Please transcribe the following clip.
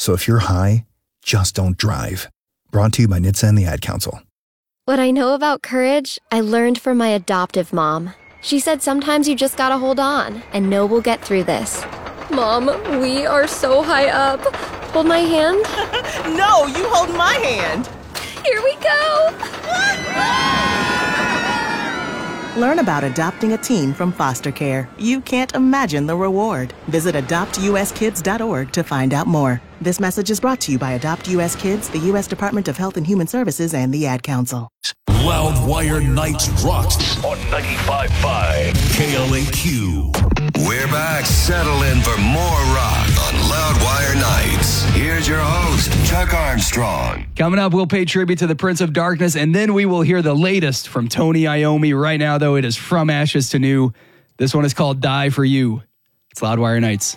So if you're high, just don't drive. Brought to you by NHTSA and the Ad Council. What I know about courage, I learned from my adoptive mom. She said sometimes you just gotta hold on and know we'll get through this. Mom, we are so high up. Hold my hand. No, you hold my hand. Here we go. Learn about adopting a teen from foster care. You can't imagine the reward. Visit adoptuskids.org to find out more. This message is brought to you by Adopt US Kids, the U.S. Department of Health and Human Services, and the Ad Council. Loudwire Nights rocks on 95.5 KLAQ. We're back. Settle in for more rock on Loudwire Nights. Here's your host, Chuck Armstrong. Coming up, we'll pay tribute to the Prince of Darkness, and then we will hear the latest from Tony Iommi. Right now, though, it is From Ashes to New. This one is called Die For You. It's Loudwire Nights.